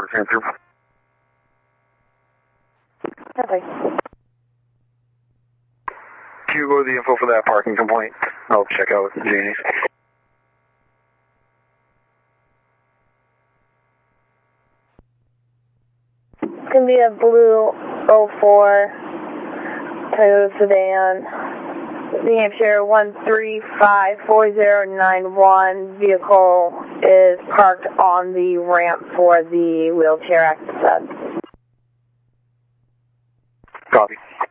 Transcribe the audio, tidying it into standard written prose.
came through. Okay. Can you go to the info for that parking complaint? I'll check out with Janie's. It's going to be a blue 04 Toyota sedan, New Hampshire 1354091. Vehicle is parked on the ramp for the wheelchair access. Copy.